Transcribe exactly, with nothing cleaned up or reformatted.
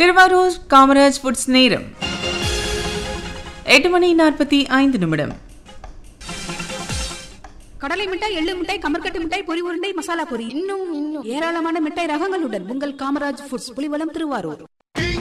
Thiruvarur Kamaraj foods நேரம் எட்டு மணி நாற்பத்தி ஐந்து நிமிடம். கடலை மிட்டாய், எள்ளு மிட்டாய், கமர்கட்டு மிட்டாய், பொரி உருண்டை, மசாலா பொரி, இன்னும் இன்னும் ஏராளமான மிட்டாய் ரகங்களுடன் உங்கள் காமராஜ் ஃபுட்ஸ், புலிவலம், திருவாரூர்.